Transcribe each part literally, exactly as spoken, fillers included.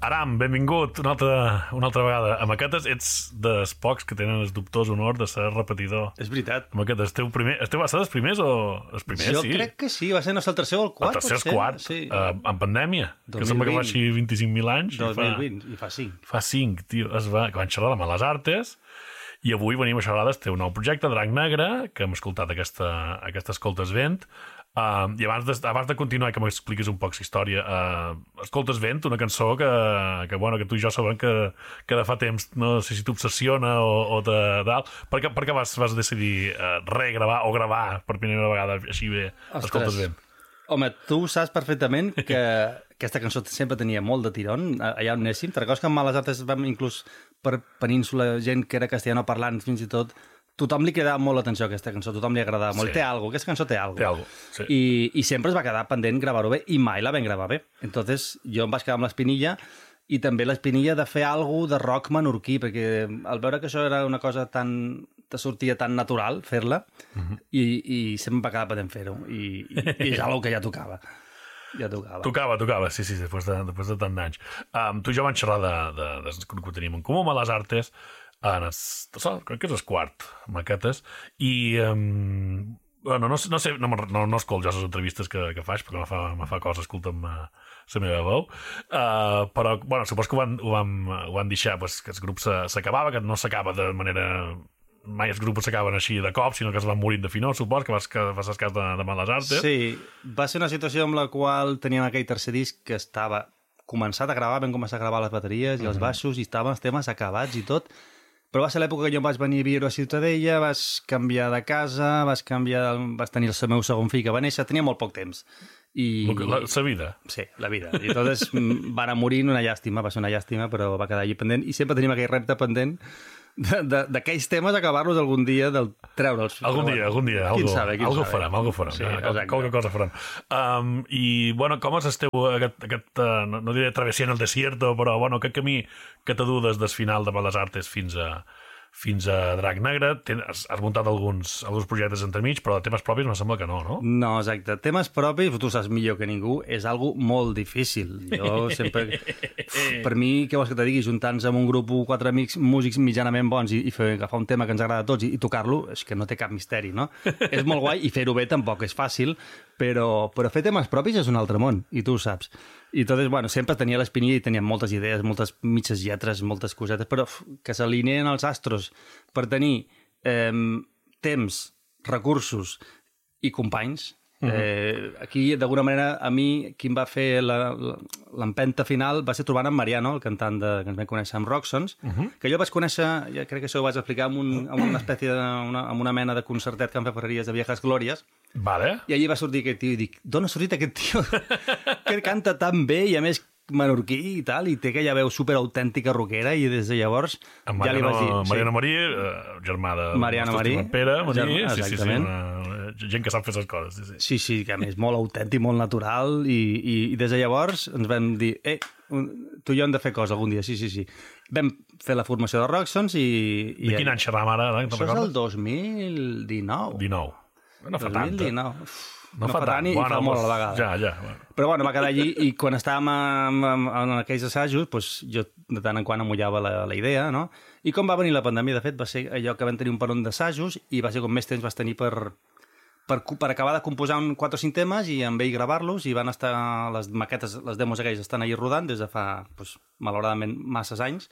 Aram, benvingut una altra, una altra vegada. A Maquetes ets dels pocs que tenen el dubtós honor de ser repetidor. És veritat. A Maquetes, esteu, primer, esteu va ser dels primers o els primers? Jo sí. crec que sí, va ser no sé, el tercer o el quart. El tercer o el quart, sí. uh, en pandèmia, dos mil vint. que sembla que va així vint-i-cinc mil anys. dos mil vint, i fa, i fa cinc. Fa cinc, tio, es va, que van xerrar de Males Artes, i avui venim a xerrar del teu nou projecte, Drac Negre, que hem escoltat aquesta, aquesta Escoltes Vent. Uh, I abans de, abans de continuar, que m'expliquis un poc la història, uh, Escoltes Vent, una cançó que, que, bueno, que tu i jo sabem que, que de fa temps, no sé si t'obsessiona o, o de dalt. Per què, per què vas, vas decidir uh, regravar o gravar per primera vegada així bé Escoltes Vent? Home, tu saps perfectament que aquesta cançó sempre tenia molt de tirón, allà on anéssim. Te'n recordes que en Males Artes vam inclús per península, gent que era castellano parlant fins i tot, tothom li cridava molt l'atenció a aquesta cançó, tothom li agradava molt. Sí. Té alguna cosa, aquesta cançó té alguna cosa. Té alguna cosa, sí. I, I sempre es va quedar pendent gravar-ho bé, i mai la vam gravar bé. Entonces jo em vaig quedar amb l'espinilla, i també l'espinilla de fer alguna de rock menorquí, perquè al veure que això era una cosa tan... te sortia tan natural fer-la, uh-huh. i, i sempre em va quedar pendent fer-ho, i, i, i és una que ja tocava. Ja tocava. Tocava, tocava, sí, sí, després de, després de tant d'anys. Um, tu i jo vam xerrar de, de, de, de que teníem en comú, Males Artes, en el, crec que és el quart, Maquetes, i um, bueno, no, no sé, no, no, no escolto jo les entrevistes que, que faig, perquè me fa, me fa cosa escolta'm uh, la meva veu, uh, però bueno, supos que ho van, ho van, ho van deixar, pues, que el grup s'acabava, que no s'acaba de manera... mai els grups s'acaben així de cop, sinó que es van morint de finor, supos, que vas, que vas el cas de, de Males Artes. Sí, va ser una situació amb la qual teníem aquell tercer disc que estava començat a gravar, vam començar a gravar les bateries i els baixos, i estaven els temes acabats i tot, però va ser l'època que jo em vaig venir a viure a Ciutadella, vas canviar de casa, vas canviar, vas tenir el meu segon fill que va néixer, tenia molt poc temps. I... La, la vida. Sí, la vida. I entonces van a morir, una llàstima, va ser una llàstima, però va quedar allí pendent, i sempre tenim aquell repte pendent d'aquells temes, acabar-los algun dia, del treure'ls. Algun dia, algun dia. Algo, sabe, algo farem, algo farem. Sí, qualque, qualque cosa farem. Um, I, bueno, com és esteu aquest, aquest uh, no, no diré travessiant el desierto, però, bueno, aquest camí que te du des del final de Males Artes fins a fins a Drac Negre, Ten, has, has muntat alguns, alguns projectes entremig, però de temes propis me sembla que no, no? No, exacte. Temes propis, tu saps millor que ningú, és algo molt difícil. Jo sempre... Uf, per mi, què vols que te digui? Juntar-nos amb un grup, quatre amics, músics mitjanament bons, i, i fer, agafar un tema que ens agrada a tots i, i tocar-lo, és que no té cap misteri, no? És molt guai, i fer-ho bé tampoc és fàcil, però, però fer temes propis és un altre món, i tu ho saps. I tot és, bueno, sempre tenia l'espinilla i tenia moltes idees, moltes mitges lletres, moltes cosetes, però que s'alineen els astros per tenir eh, temps, recursos i companys. Uh-huh. Eh, aquí, d'alguna manera, a mi, qui em va fer l'empenta final va ser trobant en Mariano, el cantant de, que ens vam conèixer amb Roxons, uh-huh. que jo vaig conèixer, ja crec que això ho vaig explicar, amb, un, amb una espècie de, una, amb una mena de concertet que han fet Ferreries de Viejas Glòries. Vale. I allí va sortir aquest tio i dic, d'on ha sortit aquest tio que canta tan bé i a més menorquí i tal, i té aquella veu super autèntica rockera, i des de llavors en ja li vaig dir... Mariano sí. Marí, eh, germà de... Mariano Marí. Pere, Marí, Germà, sí, sí, sí, una, gent que sap fer les coses. Sí, sí, sí, sí, que a més molt autèntic, molt natural, i, i, i des de llavors ens vam dir, eh, tu i jo hem de fer coses algun dia, sí, sí, sí. Vam fer la formació de Roxons i... i de quin any xerram ara? Això és el dos mil dinou. dinou. No fa tant. dos mil dinou. No, no fa, fa tant, tant i bueno, fa molt a la vegada. Ja, ja. Bueno. Però bueno, va quedar allí, i quan estàvem en, en, en aquells assajos, doncs jo de tant en quant amullava la, la idea, no? I com va venir la pandèmia, de fet, va ser allò que vam tenir un peron d'assajos, i va ser com més temps vas tenir per, per, per acabar de composar un quatre o cinc temes i amb ell gravar-los, i van estar les maquetes, les demos aquells estan allí rodant des de fa, doncs, malauradament, masses anys,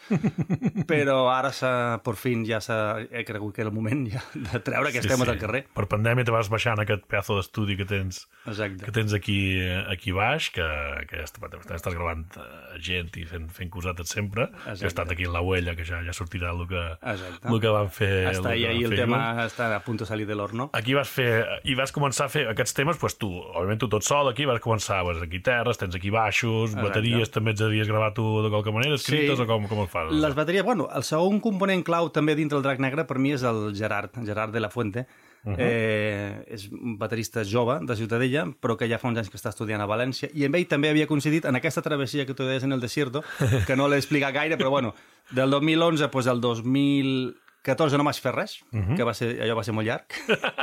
però ara per fin ja s'ha, he cregut que era el moment ja de treure aquests sí, temes sí. al carrer. Per pandèmia te vas baixar en aquest pedazo d'estudi que tens, Exacte. que tens aquí, aquí baix, que, que ja estàs gravant gent i fent, fent cosetes sempre, Exacte. que ha estat aquí en la huella, que ja, ja sortirà el que, el que van fer. Està ahí, ahí el tema està a punt de salir de l'horno. Aquí vas fer, i vas començar a fer aquests temes, pues tu, òbviament tu tot sol aquí, vas començar, vas aquí terres, tens aquí baixos, Exacte. bateries, també ets havies gravat tu de qualque manera, escrites, sí. o com, com ho fas? Les bateries, bueno, el segon component clau també dintre el Drac Negre per mi és el Gerard, Gerard de la Fuente. Uh-huh. eh, és un baterista jove de Ciutadella, però que ja fa uns anys que està estudiant a València, i amb ell també havia coincidit en aquesta travessia que tu deies en el desierto, que no l'he explicat gaire, però bueno, del dos mil onze pues, al dos mil catorze no vaig fer res, uh-huh. que va ser, allò va ser molt llarg.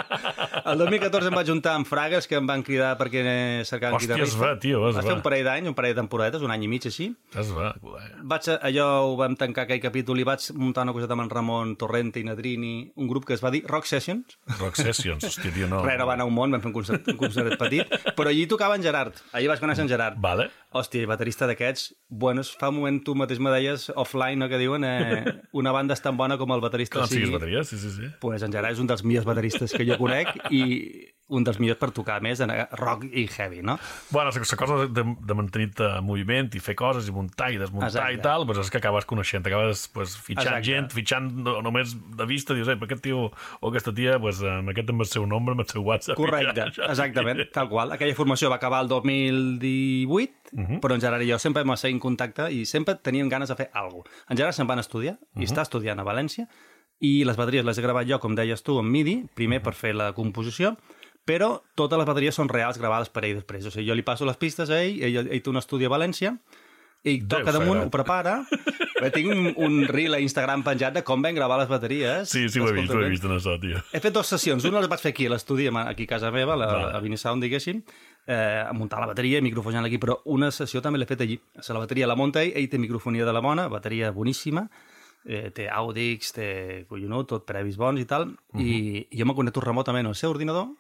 El dos mil catorze em vaig juntar amb Fragues, que em van cridar perquè cercaven Hòstia, guitarrista. es va, tio, es va. va. Fer un parell d'anys, un parell de temporadetes, un any i mig així. Es va, col·lega. Vaig, allò ho vam tancar aquell capítol i vaig muntar una coseta amb en Ramon Torrente i Nadrini, un grup que es va dir Rock Sessions. Rock Sessions, hòstia, tio, no. Res, no va anar un món, vam fer un concert, un concert petit, però allí tocava en Gerard. Allí vaig conèixer en Gerard. Vale. Hòstia, baterista d'aquests, bueno, fa un moment tu mateix me deies offline, no, que diuen, eh, una banda és tan bona com el baterista Com sigui. siguis bateria, sí, sí, sí. Pues en Gerard és un dels millors bateristes que jo conec i un dels millors per tocar més en rock i heavy, no? Bueno, la cosa de, de mantenir-te en moviment i fer coses i muntar i desmuntar Exacte. i tal, doncs és que acabes coneixent, acabes pues, fitxant Exacte. gent, fitxant no, només de vista, dius, eh, per aquest tio o aquesta tia, pues, amb aquest amb el seu nombre, amb el seu WhatsApp. Correcte, ja, ja. exactament, tal qual. Aquella formació va acabar el dos mil divuit, uh-huh. però en Gerard i jo sempre vam seguir en contacte i sempre teníem ganes de fer alguna cosa. En Gerard se'n van estudiar i uh-huh. està estudiant a València i les bateries les he gravat jo, com deies tu, en MIDI, primer per fer la composició, però totes les bateries són reals gravades per ell després. O sigui, jo li passo les pistes a ell, ell, ell té un estudi a València, ell toca damunt, ho prepara. Bé, tinc un, un reel a Instagram penjat de com vam gravar les bateries. Sí, sí, ho he vist, ho he vist en això, tio. He fet dues sessions. Una les vaig fer aquí a l'estudi, aquí a casa meva, la, a Vinisound, diguéssim, eh, a muntar la bateria i microfonar aquí, però una sessió també l'he fet allí. O sigui, la bateria la munta ell, ell té microfonia de la bona, bateria boníssima, eh, té Audix, té collonut, tot previs bons i tal, uh-huh. i, i jo me connecto remotament al seu ordinador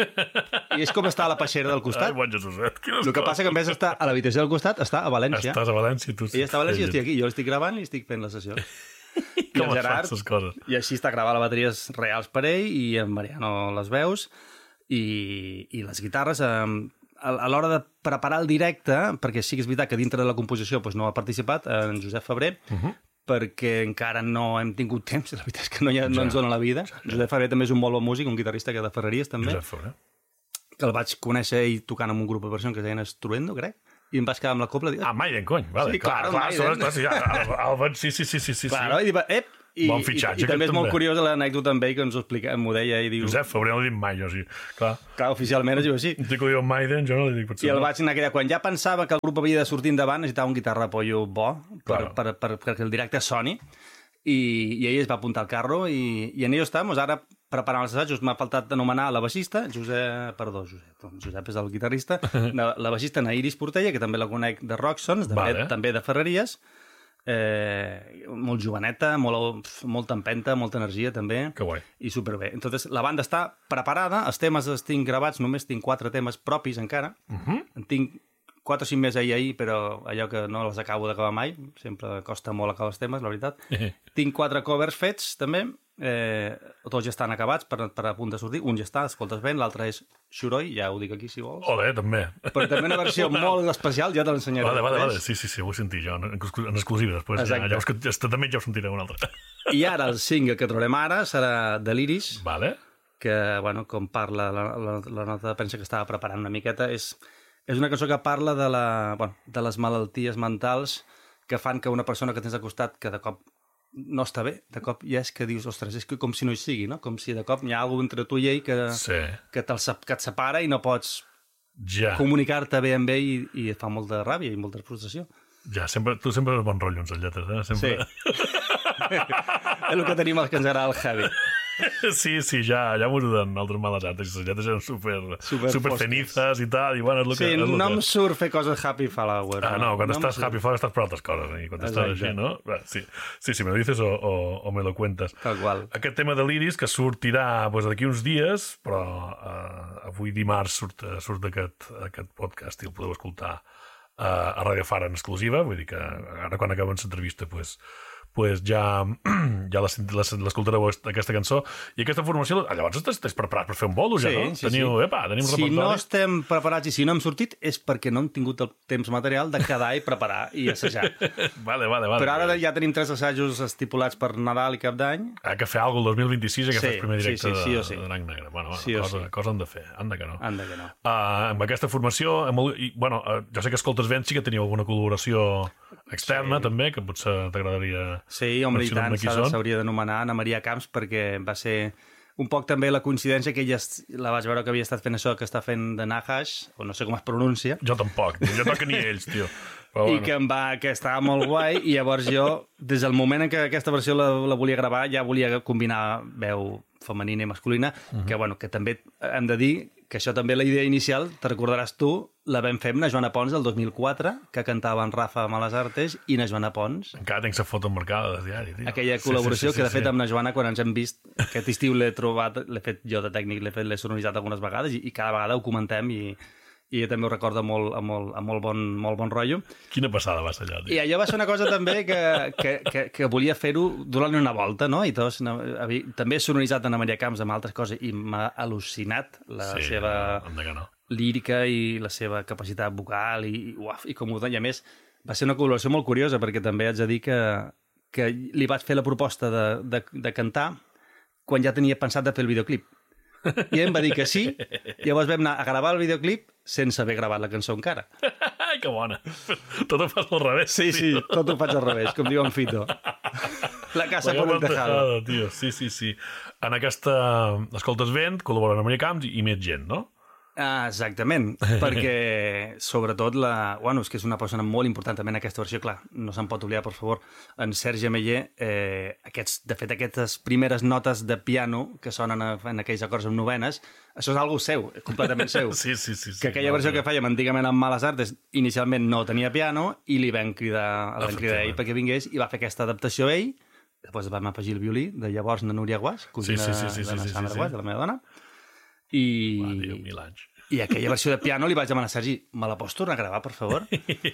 i és com està a la peixera del costat. Ai, bon Jesuset, el que passa que en vez d'estar a l'habitació del costat està a València. Estàs a València, tu. Ell està a València i jo estic aquí. Jo l'estic gravant i estic fent la sessió. I com el es fan Gerard, aquestes coses? I així està gravant les bateries reals per ell i en Mariano les veus i, i les guitarres. Eh, a l'hora de preparar el directe, perquè sí que és veritat que dintre de la composició doncs no ha participat, en Josep Febrer, uh-huh. perquè encara no hem tingut temps, la veritat és que no, ha, no ens dona la vida. Ja, ja. Josep Febrer també és un molt bon músic, un guitarrista que de Ferreries també. Josep Febrer. Que el vaig conèixer ell tocant en un grup de versió que es deien Estruendo, crec, i em vaig quedar amb la cobla. Ah, Maiden, cony, vale. Sí, clar, clar, Maiden. clar, sí, ja, sí, sí, sí, sí, sí. Claro, i, ep, i, bon fitxatge, i, i també és també. molt curiós l'anècdota amb ell que ens ho explica, m'ho deia i diu... Josep Febrer no li dic mai, jo, sí. Clar, clar oficialment es diu així. un tico diu Maiden, jo no li dic potser. I el vaig anar aquella... Quan ja pensava que el grup havia de sortir endavant, necessitava un guitarra pollo bo per, Claro. per, per, per, perquè el directe soni. I, i ell es va apuntar al carro i, i en ello estamos, ara preparant els assajos. M'ha faltat anomenar la baixista, Josep, perdó, Josep, doncs Josep és el guitarrista, la, la baixista Nairis Portella, que també la conec de Rocksons, també, Vale. també de Ferreries, eh, molt joveneta, molt, molta empenta, molta energia també, Que guai. i superbé. Entonces, la banda està preparada, els temes els tinc gravats, només tinc quatre temes propis encara, Uh-huh. en tinc quatre o cinc més ahir ahir, però allò que no les acabo d'acabar mai, sempre costa molt acabar els temes, la veritat. Tinc quatre covers fets, també, eh, tots ja estan acabats per, per a punt de sortir, un ja està, escoltes bé, l'altre és Xuroi, ja ho dic aquí si vols. Ole, també. Però també una versió molt especial, ja te l'ensenyaré. Vale, vale, vale, després. sí, sí, sí, ho he sentit jo, en exclu- en exclusiva, després. Ja, Exacte. llavors que ja, també ja ho sentiré un altre. I ara el single que trobarem ara serà Deliris, Vale. que, bueno, com parla la, la, la nota de premsa que estava preparant una miqueta, és, és una cançó que parla de, la, bueno, de les malalties mentals que fan que una persona que tens al costat que de cop no està bé, de cop ja és que dius, ostres, és que com si no hi sigui, no? Com si de cop hi ha alguna entre tu i ell que, Sí. que, te'l, que et separa i no pots Ja, comunicar-te bé amb ell i, i et fa molta ràbia i molta frustració. ja, sempre, tu sempre eres bon rotllo en les lletres, eh? Sempre... Sí. És el que tenim el que ens agrada el heavy. Sí, sí, ja, ja m'ho duden altres males lletres, les lletres eren super, Super super fosques. cenizas i tal, i bueno, és el que... Sí, és el no que... em surt fer coses happy flower. Ah, no, quan em estàs surt. happy flower estàs per altres coses, i quan estàs Exacte. així, no? Va, sí, sí, sí, me lo dices o, o, o me lo cuentas. Tal qual. Aquest tema de l'Iris, que sortirà pues, d'aquí uns dies, però uh, avui dimarts surt, surt aquest, aquest podcast i el podeu escoltar uh, a Radio Fara en exclusiva, vull dir que ara quan acabem l'entrevista pues, pues ja, ja l'escoltareu aquesta cançó. I aquesta formació, ah, llavors estàs, estàs preparat per fer un bolo, ja, Sí, no? sí, Teniu, sí. Epa, tenim Si repertori. no estem preparats i si no hem sortit és perquè no hem tingut el temps material de quedar i preparar i assajar. Vale, vale, vale. Però ara ja tenim tres assajos estipulats per Nadal i Cap d'Any. Ha que fer alguna cosa el dos mil vint-i-sis, aquest Sí, és el primer sí, directe sí, sí de, o sí. de l'any negre. Bueno, bueno Sí o cosa, sí. cosa han de fer, anda que no. Anda que no. Uh, amb aquesta formació, amb el, i, bueno, uh, jo sé que escoltes ben, sí que teniu alguna col·laboració externa, Sí. també, que potser t'agradaria... Sí, home, i mencionar-me tant, qui s'ha de- són. s'hauria d'anomenar Anna Maria Camps perquè va ser un poc també la coincidència que ella est- la vaig veure que havia estat fent això que està fent de Nahash, o no sé com es pronuncia. Jo tampoc, jo tampoc ni ells, tio. Però i bueno. que em va, que estava molt guai, i llavors jo, des del moment en què aquesta versió la, la volia gravar, ja volia combinar veu femenina i masculina, uh -huh. que, bueno, que també hem de dir que això també la idea inicial, te recordaràs tu, la vam fer amb na Joana Pons el dos mil quatre, que cantava en Rafa Males Artes, i na Joana Pons. Encara tinc la foto marcada de diari, tio. Aquella col·laboració sí, sí, sí, que, de fet, sí. amb na Joana, quan ens hem vist, aquest estiu l'he trobat, l'he fet jo de tècnic, l'he fet, l'he sonoritzat algunes vegades, i, i cada vegada ho comentem, i, i ella també ho recorda molt, amb, molt, amb molt, bon, molt bon rotllo. Quina passada va ser allò, tio. I allò va ser una cosa també que, que, que, que volia fer-ho donant-li una volta, no? I tots, no, també he sonoritzat Ana Maria Camps amb altres coses i m'ha al·lucinat la sí, seva no, no. lírica i la seva capacitat vocal i, i, uaf, i com ho... I a més, va ser una col·laboració molt curiosa perquè també haig de dir que, que li vaig fer la proposta de, de, de cantar quan ja tenia pensat de fer el videoclip. I ell em va dir que sí, llavors vam anar a gravar el videoclip sense haver gravat la cançó encara. Ai, que bona. Tot ho fas al revés. Sí, sí, tot ho faig al revés, com diu en Fito. La casa la por el tejado. Tio. Sí, sí, sí. En aquesta Escoltes Vent col·laboren amb Camps i més gent, no? Ah, exactament, perquè sobretot la... Bueno, és que és una persona molt important també en aquesta versió, clar, no se'n pot oblidar, per favor, en Sergi Ameller, eh, aquests, de fet, aquestes primeres notes de piano que sonen a, en aquells acords amb novenes, això és algo seu, completament seu. Sí, sí, sí. sí que aquella no, versió no. que fèiem antigament amb Males Artes, inicialment no tenia piano, i li vam cridar, el vam cridar ell perquè vingués, i va fer aquesta adaptació ell, després vam afegir el violí, de llavors na Núria Guas, cosina sí, sí, sí, sí, de na sí, Sandra sí, sí. Guas, de la meva dona, i... Va, tio, mil anys. I aquella versió de piano li vaig demanar a Sergi, me la pots tornar a gravar, per favor?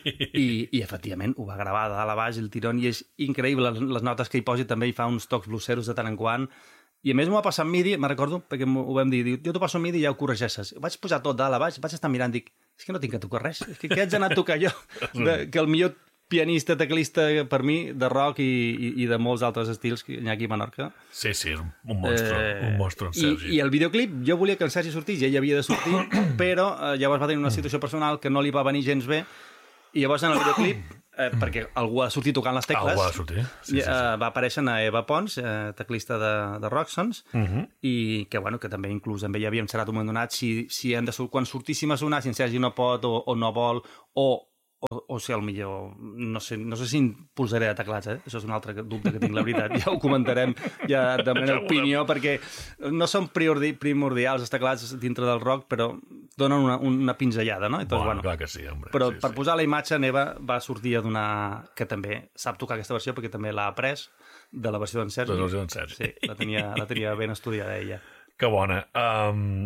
I, i efectivament, ho va gravar de dalt a baix, el tirón, i és increïble les, les notes que hi posi, també hi fa uns tocs bluseros de tant en quant, i a més m'ho va passar en midi, me'n recordo, perquè ho vam dir, diu, jo t'ho passo en midi i ja ho corregeixes. Ho vaig posar tot dalt a baix, vaig estar mirant, dic, és que no tinc que tocar res, és que què haig d'anar a tocar jo? De, que el millor pianista, teclista, per mi, de rock i, i, i de molts altres estils que hi ha aquí a Menorca. Sí, sí, és un, un monstre, eh, un monstre en Sergi. I, I el videoclip, jo volia que el Sergi sortís i ell havia de sortir, però eh, llavors va tenir una situació personal que no li va venir gens bé, i llavors en el videoclip, eh, perquè algú ha sortit tocant les tecles, algú ha sortit, sí, sí, sí. Eh, va aparèixer a Eva Pons, eh, teclista de, de Roxons, uh -huh. i que, bueno, que també inclús amb ella havíem xerrat un moment donat si, si hem de, quan sortíssim a sonar, si en Sergi no pot o, o no vol, o O, o si al millor, no sé, no sé si em posaré de teclats, eh? Això és un altre dubte que tinc, la veritat. Ja ho comentarem, ja demanem opinió, perquè no són primordials els teclats dintre del rock, però donen una, una pinzellada, no? Entonces, bueno, bueno, clar que sí, hombre. Però sí, per sí. posar la imatge, Neva va sortir a donar... que també sap tocar aquesta versió, perquè també l'ha après de la versió d'en Sergi. De la versió d'en Sergi. Sí, la tenia, la tenia ben estudiada ella. Que bona. Um,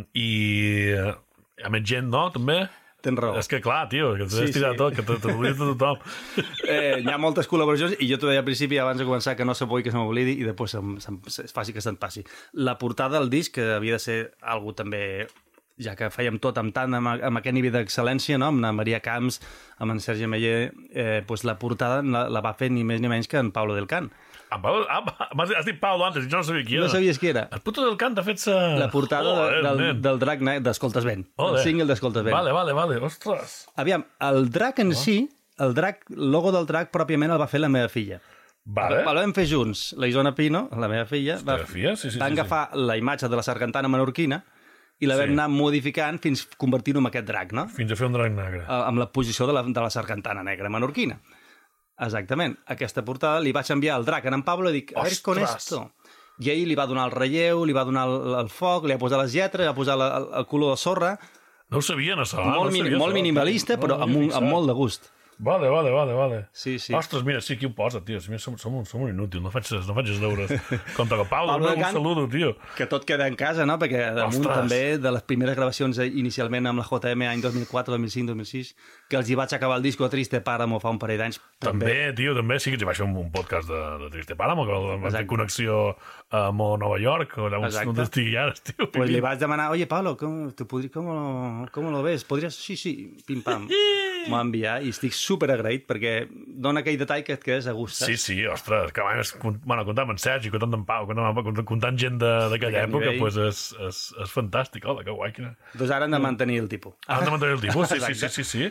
I a més gent, no, també? Tens raó. És que clar, tio, que t'has Sí, estirat sí. tot, que te t'oblides de tothom. Eh, hi ha moltes col·laboracions i jo t'ho deia al principi abans de començar que no se pugui que se m'oblidi i després se'm, se'm, es faci que se'n passi. La portada del disc, que havia de ser algo també, ja que fèiem tot amb tant, amb, amb aquest nivell d'excel·lència, no? Amb la Maria Camps, amb en Sergi Ameller, eh, pues la portada la, la va fer ni més ni menys que en Pablo del Can. Ah, Pablo, ah, has dit Pablo antes, i jo no sabia qui era. No sabies qui era? El puto del Can t'ha fet sa... La portada oh, de, del, del drac d'Escoltes Vent. Oh, el single d'Escoltes Vent. Vale, vale, vale, ostres. Aviam, el drac en oh. si, el drac, el logo del drac pròpiament el va fer la meva filla. Vale. El vam fer junts. La Isona Pino, la meva filla, va, filla? Sí, sí, va sí, agafar sí. la imatge de la sargantana menorquina i la vam sí. anar modificant fins a convertir-ho en aquest drac, no? Fins a fer un drac negre. Amb la posició de la, de la sargantana negra menorquina. Exactament. Aquesta portada li vaig enviar el drac a en Pablo i dic, a veure con esto. I ell li va donar el relleu, li va donar el, el foc, li va posar les lletres, li va posar la, el, el color de sorra. No ho sabien, això. Molt, no min, sabia, molt això. minimalista, però no, amb, un, amb molt de gust. Vale, vale, vale, vale. Sí, sí. Ostres, mira, sí, aquí ho posa, tio. Si som, som, un, som un inútil, no faig, no faig els deures. Contra que Pablo, Pablo un Can, saludo, tio. Que tot queda en casa, no? Perquè damunt Ostres. també de les primeres gravacions inicialment amb la J M any dos mil quatre, dos mil cinc, dos mil sis, que els hi vaig acabar el disco Triste Páramo fa un parell d'anys. També, també, tio, també sí que ens hi vaig fer un, un podcast de, de Triste Páramo, que va fer connexió amb Nova York, o allà on estigui ara, tio. Pues li vaig demanar, oye, Pablo, ¿cómo, te podri, cómo, ¿cómo lo ves? ¿Podries? Sí, sí, pim-pam. M'ho va enviar i estic super agraït perquè dona aquell detall que et quedes a gust. Sí, sí, ostres, que a més, bueno, comptant amb en Sergi, comptant amb Pau, comptant, comptant gent d'aquella època, doncs pues és, és, és fantàstic, hola, que guai. Quina... Doncs ara hem de mantenir el tipus. Ara hem de mantenir el tipus, sí, sí, sí, sí, sí.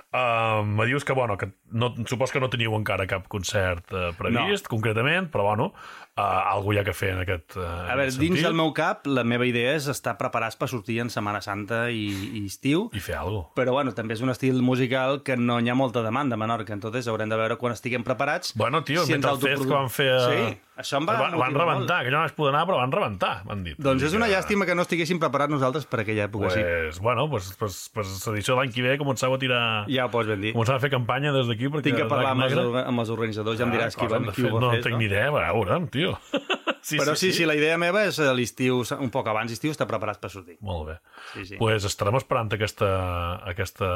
Uh, me dius que, bueno, que no, supos que no teníeu encara cap concert uh, previst, no. concretament, però, bueno, uh, algú hi ha que fer en aquest uh, A veure, dins del meu cap, la meva idea és estar preparats per sortir en Setmana Santa i, i estiu. I fer alguna cosa. Però, bueno, també és un estil musical musical que no hi ha molta demanda a Menorca, entonces haurem de veure quan estiguem preparats. Bueno, tio, el si ens Metal Fest que van fer... A... Sí, això em va van, van rebentar, molt. Que jo no vaig poder anar, però van rebentar, m'han dit. Doncs és una que... llàstima que no estiguéssim preparats nosaltres per aquella època, pues, sí. Bueno, pues, pues, pues l'edició de l'any que ve començava a tirar... Ja ho pots ben dir. Començava a fer campanya des d'aquí, perquè... Tinc que parlar amb els, amb els organitzadors, ja em diràs ah, qui, van, qui ho va no fer. No tinc ni idea, a veure, tio. Sí, però sí, sí, sí, la idea meva és a l'estiu, un poc abans d'estiu, estar preparats per sortir. Molt bé. Sí, sí. Pues estarem esperant aquesta, aquesta,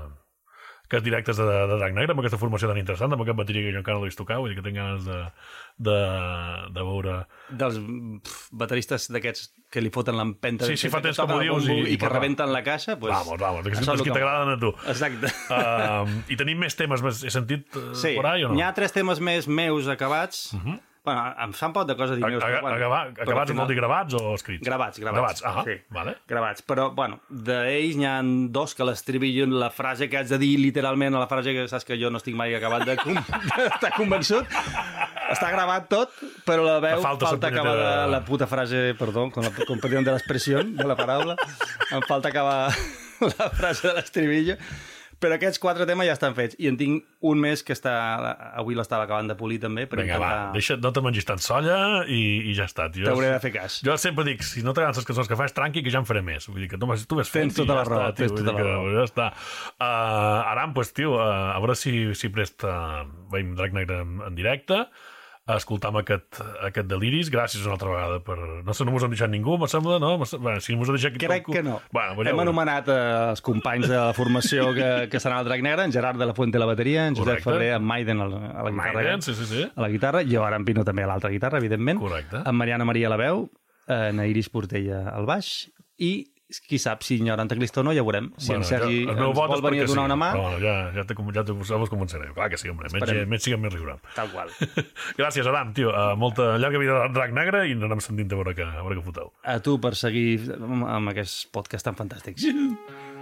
aquests directes de, de Drac Negre, amb aquesta formació tan interessant, amb aquest bateria que jo encara no l'he vist tocar, vull dir que tinc ganes de, de, de veure... Dels pff, bateristes d'aquests que li foten l'empenta... Sí, sí, fa temps que m'ho dius i... I que rebenten la caixa, doncs... Vamos, vamos, que és que t'agraden a tu. Exacte. Uh, I tenim més temes, més, he sentit uh, sí, por ahí o no? Hi ha tres temes més meus acabats... Uh -huh. Bueno, em fan pot de coses dir meus. A, a, bueno, acabats final... vol dir gravats o escrits? Gravats, gravats. Gravats, ah, sí. Vale. Gravats. Però, bueno, d'ells n'hi ha dos que l'estribillo, la frase que haig de dir literalment, la frase que saps que jo no estic mai acabat d'estar convençut, està gravat tot, però la veu falta, falta acabar de... la puta frase, perdó, con la competición de l'expressió, de la paraula, em falta acabar la frase de l'estribillo. Però aquests quatre temes ja estan fets. I en tinc un més que està... avui l'estava acabant de polir també. Per Vinga, intentar... va, deixa't, no te mengis tant solla i, i ja està. T'hauré de fer cas. Jo sempre dic, si no t'agraden les cançons que fas, tranqui, que ja en faré més. Vull dir que tu, tu ves fent tens tota la ja raó, està, tio, tens tota la raó. Ja està. Uh, Aram, pues, tio, uh, a veure si, si prest uh, veiem Drac Negre en, en directe, a escoltar aquest, aquest Deliris. Gràcies una altra vegada per... No sé, no mos han deixat ningú, me sembla, no? Bueno, si mos ha deixat... Crec que no. Bueno, Hem anomenat eh, els companys de la formació que, que seran al Drac Negre, en Gerard de la Fuente a la bateria, en Josep Ferrer, en Maiden a la, a la guitarra. Maiden, sí, sí, sí. A la guitarra, jo ara en Pino també a l'altra guitarra, evidentment. Correcte. En Mariana Maria a la veu, en Iris Portella al baix, i qui sap si hi haurà en teclista o no, ja veurem. Si bueno, en Sergi jo, ens vol venir a donar sí, una mà... Però, bueno, ja, ja te, ja te, ja vos convenceré. Clar que sí, home. Menys, menys siguem més riurem. Tal qual. Gràcies, Aram, tio. Uh, molta llarga vida de Drac Negre i ens anem sentint a veure què, a veure què foteu. A tu per seguir amb aquests podcasts tan fantàstics.